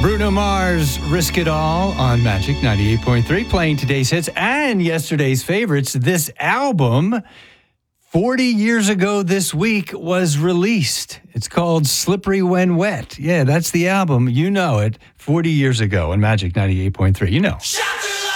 Bruno Mars, Risk It All on Magic 98.3, playing today's hits and yesterday's favorites. This album, 40 years ago this week, was released. It's called Slippery When Wet. Yeah, that's the album. You know it. 40 years ago on Magic 98.3. You know.